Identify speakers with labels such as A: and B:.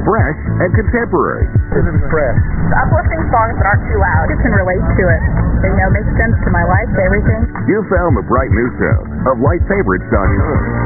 A: fresh and contemporary.
B: This is fresh.
C: Uplifting songs that aren't too loud.
D: You can relate to it. It makes sense to my life, everything.
A: You found the bright new sound of Light Favorites on your own.